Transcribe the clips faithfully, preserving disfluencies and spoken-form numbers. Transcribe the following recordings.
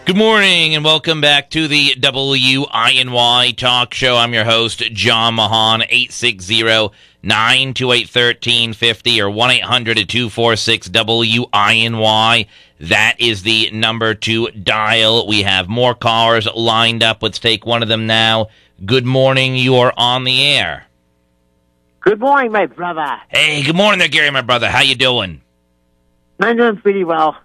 Good morning and welcome back to the W I N Y Talk Show. I'm your host, John Mahan, eight six zero, nine two eight, one three five zero or one eight hundred, two four six, W I N Y. That is the number to dial. We have more callers lined up. Let's take one of them now. Good morning. You are on the air. Good morning, my brother. Hey, good morning there, Gary, my brother. How you doing? I'm doing pretty well.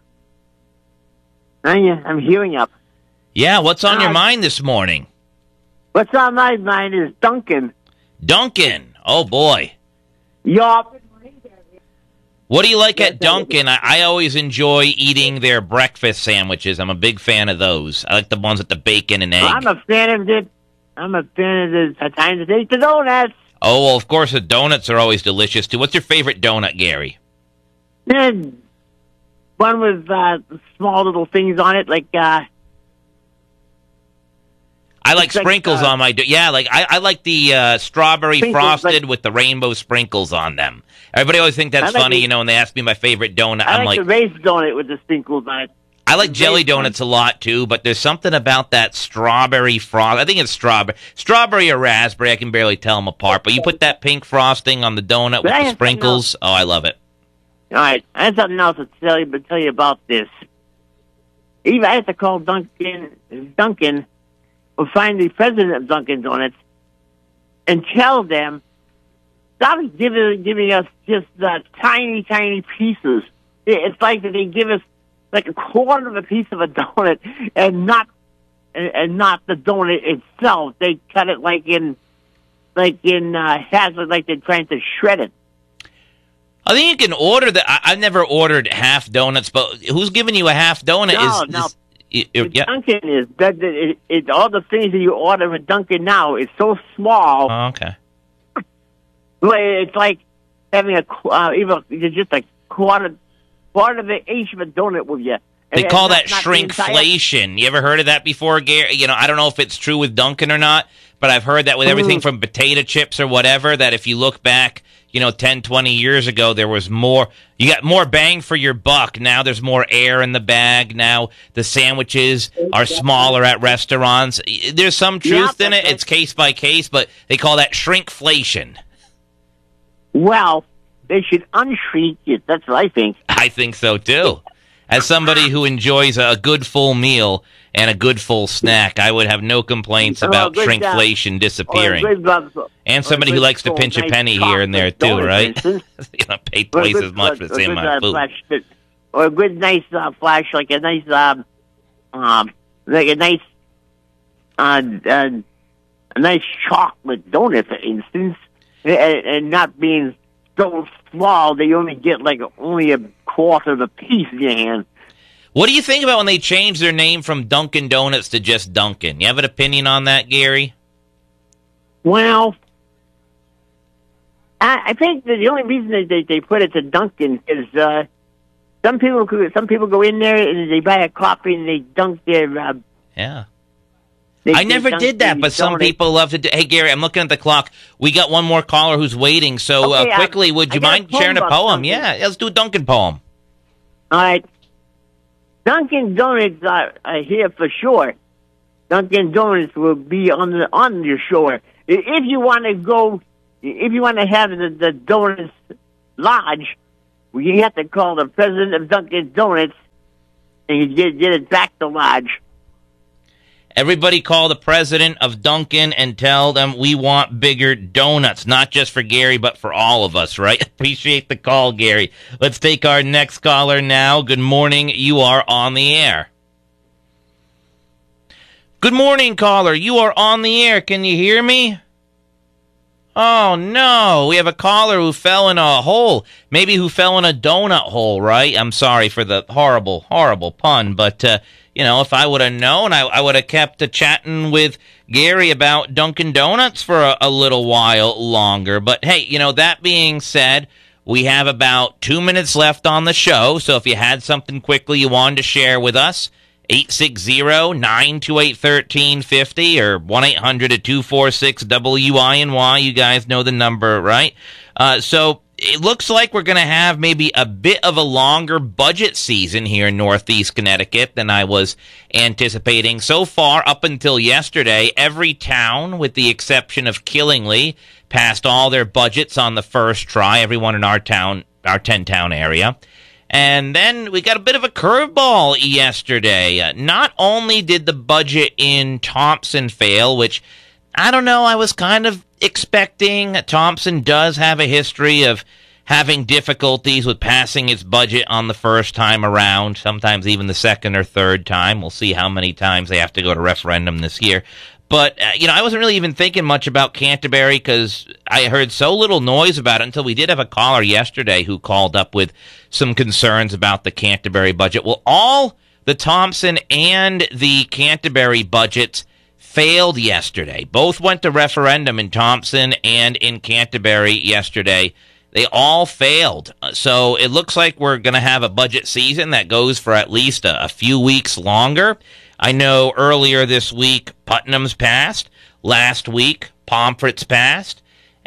I'm healing up. Yeah, what's on uh, your mind this morning? What's on my mind is Dunkin'. Dunkin'. Oh, boy. Yup. What do you like at Dunkin'? I, I always enjoy eating their breakfast sandwiches. I'm a big fan of those. I like the ones with the bacon and egg. I'm a fan of it. I'm a fan of the time to take the donuts. Oh, well, of course, the donuts are always delicious, too. What's your favorite donut, Gary? Then one with uh, small little things on it, like... Uh, I like sprinkles like, uh, on my... Do- yeah, like I, I like the uh, strawberry frosted like, with the rainbow sprinkles on them. Everybody always thinks that's like funny, the, you know, when they ask me my favorite donut. I I'm like, like the raised donut with the sprinkles on it. I like jelly donuts a lot, too, but there's something about that strawberry frost. I think it's strawberry. Strawberry or raspberry, I can barely tell them apart. But you put that pink frosting on the donut with the sprinkles. Oh, I love it. All right, I have something else to tell you, but tell you about this. Even I have to call Dunkin', Dunkin', or find the president of Dunkin' Donuts, and tell them, stop giving giving us just uh, tiny, tiny pieces. It's like that they give us like a quarter of a piece of a donut, and not and, and not the donut itself. They cut it like in like in uh, half, like they're trying to shred it. I think you can order that. I've never ordered half donuts, but who's giving you a half donut? No, is, no. Is, it, it, yeah. Dunkin' is that it, it, all the things that you order with Dunkin' now is so small. Oh, okay. It's like having a uh, even just a quarter part of the inch of a donut with you. They and, call and that not, not shrinkflation. You ever heard of that before, Gary? You know, I don't know if it's true with Dunkin' or not, but I've heard that with everything mm. from potato chips or whatever, that if you look back, you know, ten, twenty years ago, there was more, you got more bang for your buck. Now there's more air in the bag. Now the sandwiches are smaller at restaurants. There's some truth yeah, in it. It's case by case, but they call that shrinkflation. Well, they should unshrink it. That's what I think. I think so, too. As somebody who enjoys a good full meal and a good full snack, I would have no complaints about oh, shrinkflation disappearing. Good, and somebody who likes to pinch a penny here and there, too, right? You don't pay twice good, as much for the same amount of food. Flash, or a good, nice uh, flash, like a nice, um, um, like a nice, uh, uh, a nice chocolate donut, for instance, and, and not being so small that you only get like only a quarter of a piece in your hand. What do you think about when they changed their name from Dunkin' Donuts to just Dunkin'? You have an opinion on that, Gary? Well, I, I think that the only reason that they, they put it to Dunkin' is uh, some people some people go in there and they buy a coffee and they dunk their uh, yeah. They, I never did that, but some donuts. people love to do. Hey, Gary, I'm looking at the clock. We got one more caller who's waiting, so okay, uh, quickly, I, would you I mind sharing a poem? Dunkin'. Yeah, let's do a Dunkin' poem. All right. Dunkin' Donuts are, are here for sure. Dunkin' Donuts will be on the on your shore. If you want to go, if you want to have the, the Donuts Lodge, well, you have to call the president of Dunkin' Donuts and you get, get it back to Lodge. Everybody call the president of Dunkin' and tell them we want bigger donuts, not just for Gary, but for all of us, right? Appreciate the call, Gary. Let's take our next caller now. Good morning. You are on the air. Good morning, caller. You are on the air. Can you hear me? Oh, no. We have a caller who fell in a hole. Maybe who fell in a donut hole, right? I'm sorry for the horrible, horrible pun, but, uh, you know, if I would have known, I, I would have kept uh, chatting with Gary about Dunkin' Donuts for a, a little while longer. But, hey, you know, that being said, we have about two minutes left on the show. So if you had something quickly you wanted to share with us, eight six zero, nine two eight, one three five zero or one eight hundred, two four six, W I N Y. You guys know the number, right? Uh, so it looks like we're going to have maybe a bit of a longer budget season here in Northeast Connecticut than I was anticipating. So far, up until yesterday, every town, with the exception of Killingly, passed all their budgets on the first try, everyone in our town, our ten-town area. And then we got a bit of a curveball yesterday. Uh, not only did the budget in Thompson fail, which, I don't know, I was kind of expecting. Thompson does have a history of having difficulties with passing its budget on the first time around, sometimes even the second or third time. We'll see how many times they have to go to referendum this year. But, uh, you know, I wasn't really even thinking much about Canterbury because I heard so little noise about it until we did have a caller yesterday who called up with some concerns about the Canterbury budget. Well, all the Thompson and the Canterbury budgets failed yesterday. Both went to referendum in Thompson and in Canterbury yesterday. They all failed. So it looks like we're going to have a budget season that goes for at least a, a few weeks longer. I know earlier this week, Putnam's passed. Last week, Pomfret's passed.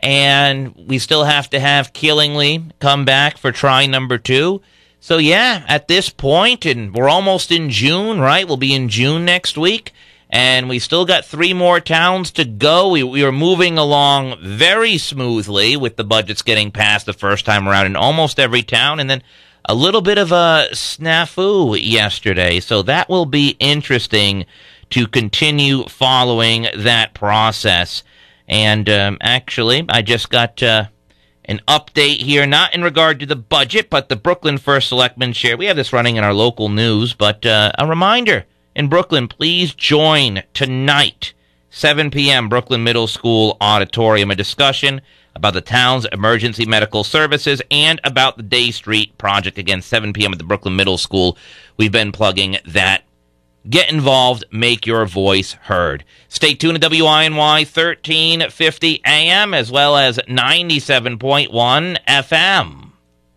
And we still have to have Killingly come back for try number two. So, yeah, at this point, and we're almost in June, right? We'll be in June next week. And we still got three more towns to go. We, we are moving along very smoothly with the budgets getting passed the first time around in almost every town. And then a little bit of a snafu yesterday, so that will be interesting to continue following that process. And um, actually, I just got uh, an update here, not in regard to the budget, but the Brooklyn First Selectman share. We have this running in our local news, but uh, a reminder, in Brooklyn, please join tonight, seven p.m., Brooklyn Middle School Auditorium, a discussion about the town's emergency medical services and about the Day Street project. Again, seven p.m. at the Brooklyn Middle School. We've been plugging that. Get involved. Make your voice heard. Stay tuned to W I N Y thirteen fifty A M as well as ninety-seven point one F M.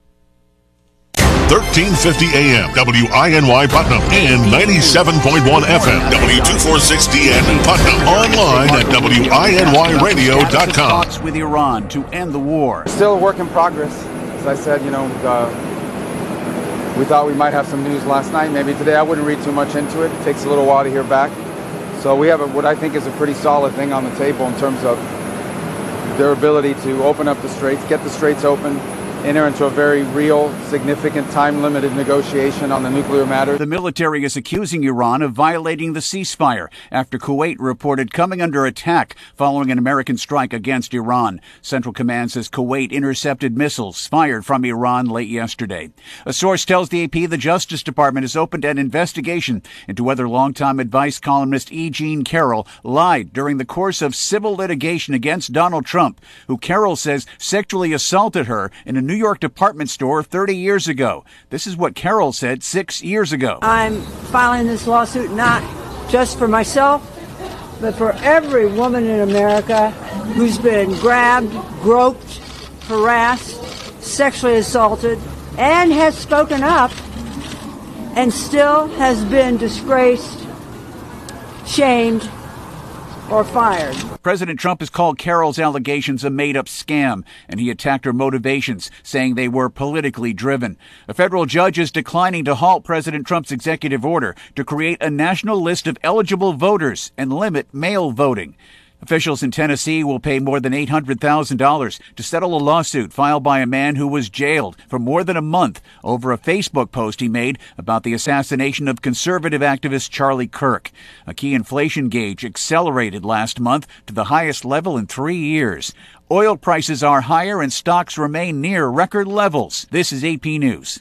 thirteen fifty A M, W I N Y Putnam, and ninety-seven point one F M, W two forty-six D N Putnam. Online at W I N Y radio dot com. Talks with Iran to end the war. Still a work in progress. As I said, you know, uh, we thought we might have some news last night. Maybe today. I wouldn't read too much into it. It takes a little while to hear back. So we have a, what I think is a pretty solid thing on the table in terms of their ability to open up the straits, get the straits open, enter into a very real, significant, time-limited negotiation on the nuclear matter. The military is accusing Iran of violating the ceasefire after Kuwait reported coming under attack following an American strike against Iran. Central Command says Kuwait intercepted missiles fired from Iran late yesterday. A source tells the A P the Justice Department has opened an investigation into whether longtime advice columnist E. Jean Carroll lied during the course of civil litigation against Donald Trump, who Carroll says sexually assaulted her in a New York department store thirty years ago. This is what Carroll said six years ago. I'm filing this lawsuit not just for myself, but for every woman in America who's been grabbed, groped, harassed, sexually assaulted, and has spoken up and still has been disgraced, shamed, or fired. President Trump has called Carroll's allegations a made-up scam, and he attacked her motivations, saying they were politically driven. A federal judge is declining to halt President Trump's executive order to create a national list of eligible voters and limit mail voting. Officials in Tennessee will pay more than eight hundred thousand dollars to settle a lawsuit filed by a man who was jailed for more than a month over a Facebook post he made about the assassination of conservative activist Charlie Kirk. A key inflation gauge accelerated last month to the highest level in three years. Oil prices are higher and stocks remain near record levels. This is A P News.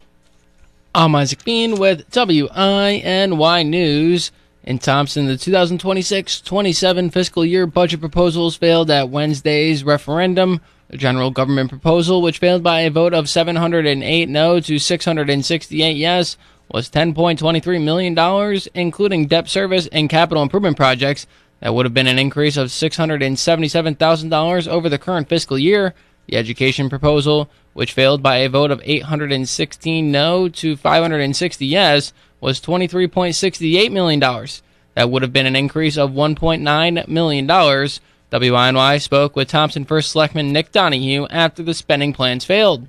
I'm Isaac Bean with W I N Y News. In Thompson, the two thousand twenty-six twenty-seven fiscal year budget proposals failed at Wednesday's referendum. The general government proposal, which failed by a vote of seven hundred eight no to six hundred sixty-eight yes, was ten point two three million dollars, including debt service and capital improvement projects. That would have been an increase of six hundred seventy-seven thousand dollars over the current fiscal year. The education proposal, which failed by a vote of eight hundred sixteen no to five hundred sixty yes, was twenty-three point six eight million dollars. That would have been an increase of one point nine million dollars W I N Y spoke with Thompson First Selectman Nick Donahue after the spending plans failed.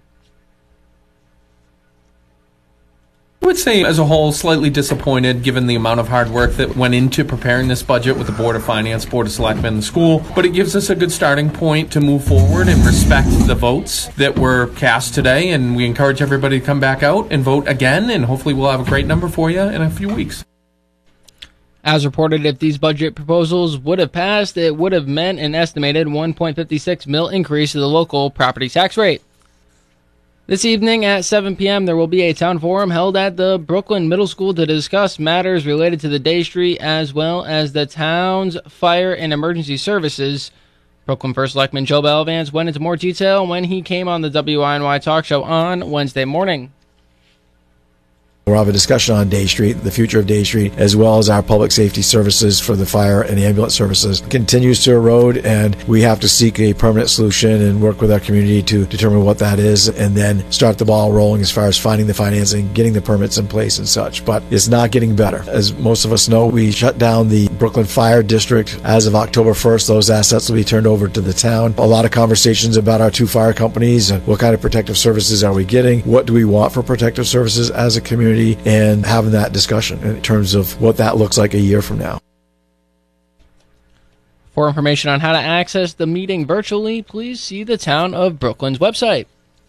I would say, as a whole, slightly disappointed given the amount of hard work that went into preparing this budget with the Board of Finance, Board of Selectmen, and the school. But it gives us a good starting point to move forward and respect the votes that were cast today. And we encourage everybody to come back out and vote again. And hopefully we'll have a great number for you in a few weeks. As reported, if these budget proposals would have passed, it would have meant an estimated one point five six mil increase to the local property tax rate. This evening at seven p.m., there will be a town forum held at the Brooklyn Middle School to discuss matters related to the Day Street as well as the town's fire and emergency services. Brooklyn First Selectman Joe Belvance went into more detail when he came on the W I N Y talk show on Wednesday morning. We'll have a discussion on Day Street, the future of Day Street, as well as our public safety services for the fire and ambulance services. It continues to erode, and we have to seek a permanent solution and work with our community to determine what that is, and then start the ball rolling as far as finding the financing, getting the permits in place and such. But it's not getting better. As most of us know, we shut down the Brooklyn Fire District as of October first. Those assets will be turned over to the town. A lot of conversations about our two fire companies. What kind of protective services are we getting? What do we want for protective services as a community? And having that discussion in terms of what that looks like a year from now. For information on how to access the meeting virtually, please see the Town of Brooklyn's website.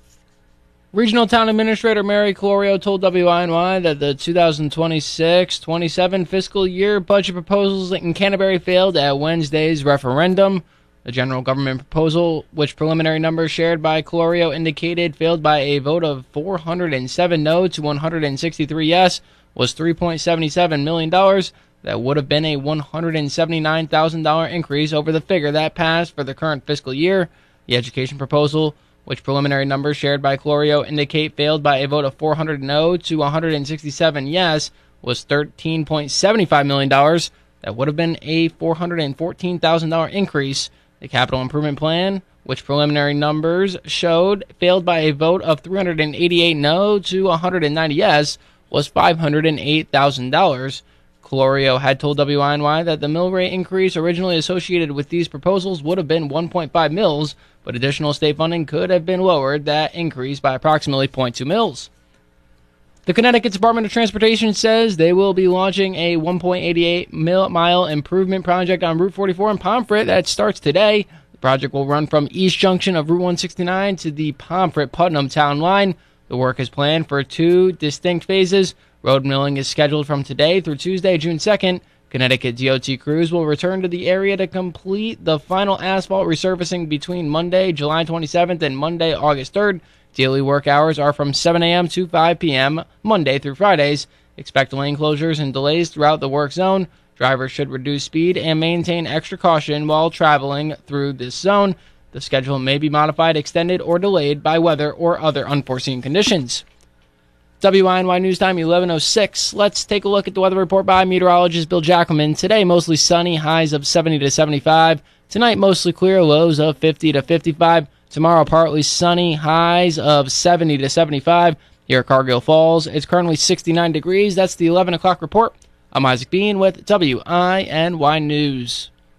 Regional Town Administrator Mary Clorio told W I N Y that the two thousand twenty-six twenty-seven fiscal year budget proposals in Canterbury failed at Wednesday's referendum. The general government proposal, which preliminary numbers shared by Clorio indicated failed by a vote of four hundred seven no to one hundred sixty-three yes, was three point seven seven million dollars. That would have been a one hundred seventy-nine thousand dollars increase over the figure that passed for the current fiscal year. The education proposal, which preliminary numbers shared by Clorio indicate failed by a vote of four hundred no to one hundred sixty-seven yes, was thirteen point seven five million dollars. That would have been a four hundred fourteen thousand dollars increase. The capital improvement plan, which preliminary numbers showed failed by a vote of three hundred eighty-eight no to one hundred ninety yes, was five hundred eight thousand dollars. Clorio had told W I N Y that the mill rate increase originally associated with these proposals would have been one point five mils, but additional state funding could have been lowered that increase by approximately zero point two mils. The Connecticut Department of Transportation says they will be launching a one point eight eight mile improvement project on Route forty-four in Pomfret that starts today. The project will run from East Junction of Route one sixty-nine to the Pomfret-Putnam town line. The work is planned for two distinct phases. Road milling is scheduled from today through Tuesday, June second. Connecticut D O T crews will return to the area to complete the final asphalt resurfacing between Monday, July twenty-seventh and Monday, August third. Daily work hours are from seven a.m. to five p.m. Monday through Fridays. Expect lane closures and delays throughout the work zone. Drivers should reduce speed and maintain extra caution while traveling through this zone. The schedule may be modified, extended, or delayed by weather or other unforeseen conditions. W I N Y News Time, eleven oh six. Let's take a look at the weather report by meteorologist Bill Jackelman. Today, mostly sunny, highs of seventy to seventy-five. Tonight, mostly clear, lows of fifty to fifty-five. Tomorrow, partly sunny, highs of seventy to seventy-five. Here at Cargill Falls, it's currently sixty-nine degrees. That's the eleven o'clock report. I'm Isaac Bean with W I N Y News.